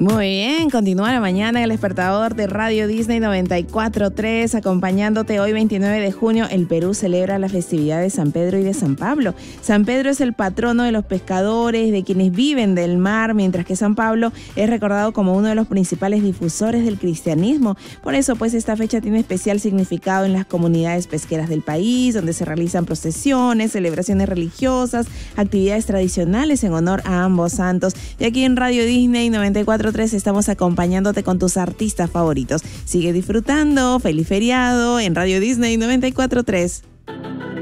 Muy bien, continúa la mañana en el despertador de Radio Disney 94.3, acompañándote hoy 29 de junio. El Perú celebra la festividad de San Pedro y de San Pablo. San Pedro es el patrono de los pescadores, de quienes viven del mar, mientras que San Pablo es recordado como uno de los principales difusores del cristianismo. Por eso, pues, esta fecha tiene especial significado en las comunidades pesqueras del país, donde se realizan procesiones, celebraciones religiosas, actividades tradicionales en honor a ambos santos. Y aquí en Radio Disney 94.3 estamos acompañándote con tus artistas favoritos. Sigue disfrutando, feliz feriado en Radio Disney 94.3.